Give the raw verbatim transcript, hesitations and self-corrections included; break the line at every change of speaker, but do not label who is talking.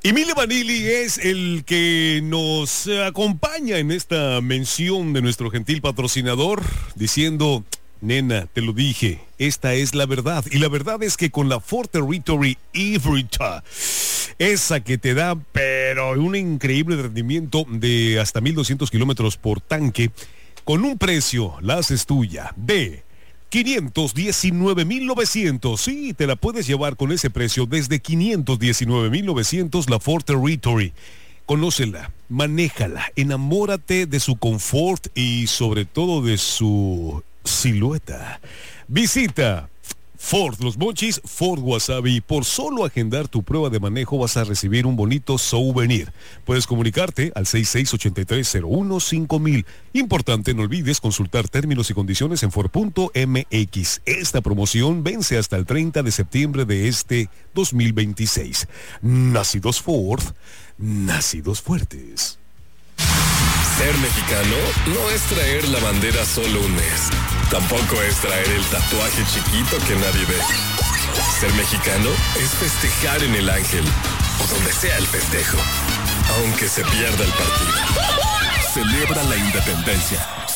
Y Milli Vanilli es el que nos acompaña en esta mención de nuestro gentil patrocinador, diciendo: nena, te lo dije, esta es la verdad. Y la verdad es que con la Ford Territory Híbrida, esa que te da, pero un increíble rendimiento de hasta mil doscientos kilómetros por tanque, con un precio, la haces tuya, de quinientos diecinueve mil novecientos. Sí, te la puedes llevar con ese precio desde quinientos diecinueve mil novecientos, la Ford Territory. Conócela, manéjala, enamórate de su confort y sobre todo de su silueta. Visita Ford Los Mochis, Ford Wasabi. Por solo agendar tu prueba de manejo vas a recibir un bonito souvenir. Puedes comunicarte al seis seis ocho tres cero uno cinco mil. Importante, no olvides consultar términos y condiciones en Ford punto M X. Esta promoción vence hasta el treinta de septiembre de este dos mil veintiséis. Nacidos Ford, nacidos fuertes.
Ser mexicano no es traer la bandera solo un mes. Tampoco es traer el tatuaje chiquito que nadie ve. Ser mexicano es festejar en el Ángel o donde sea el festejo, aunque se pierda el partido. Celebra la independencia,